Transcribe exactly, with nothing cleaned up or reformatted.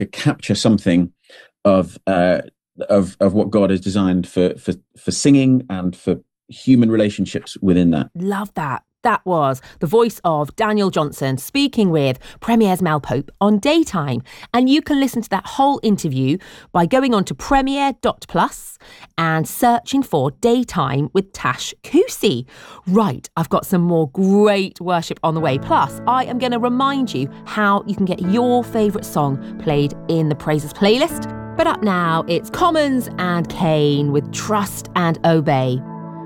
to capture something of uh, of of what God has designed for for for singing and for human relationships within that. Love that. That was the voice of Daniel Johnson speaking with Premier's Mel Pope on Daytime. And you can listen to that whole interview by going on to premiere dot plus and searching for Daytime with Tash Kusi. Right, I've got some more great worship on the way. Plus, I am going to remind you how you can get your favourite song played in the Praises playlist. But up now, it's Commons and Kane with Trust and Obey.